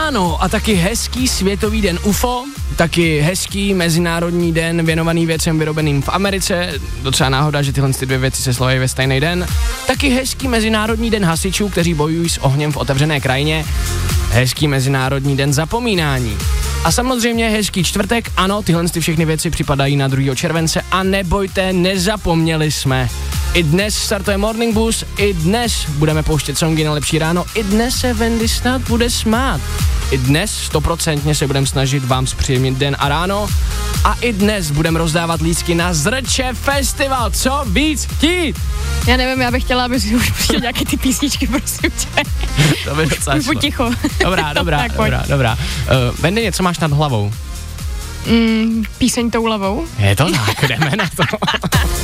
Ano, a taky hezký světový den UFO, taky hezký mezinárodní den věnovaný věcem vyrobeným v Americe, docela náhoda, že tyhle dvě věci se slaví ve stejný den, taky hezký mezinárodní den hasičů, kteří bojují s ohněm v otevřené krajině, hezký mezinárodní den zapomínání. A samozřejmě hezký čtvrtek, ano, tyhle všechny věci připadají na 2. července a nebojte, nezapomněli jsme. I dnes startuje Morning Boost, i dnes budeme pouštět songy na lepší ráno, i dnes se Wendy snad bude smát. I dnes 100% se budeme snažit vám zpříjemnit den a ráno a i dnes budeme rozdávat lístky na Zrče Festival. Co víc chtít? Já nevím, já bych chtěla, aby si už pustil nějaké ty písničky, prosím tě. To by docela šlo. Ticho. Dobrá. Wendy, něco máš nad hlavou? Píseň tou hlavou. Je to tak, jdeme na to.